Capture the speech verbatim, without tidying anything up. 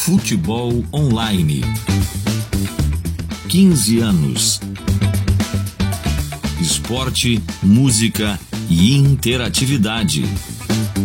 Futebol Online. quinze anos. Esporte, música e interatividade.